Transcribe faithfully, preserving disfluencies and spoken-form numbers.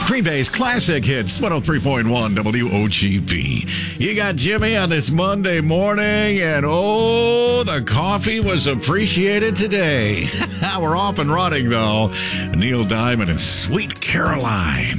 Green Bay's classic hits, one oh three point one W O G B. You got Jimmy on this Monday morning, and oh, the coffee was appreciated today. We're off and running, though. Neil Diamond and Sweet Caroline.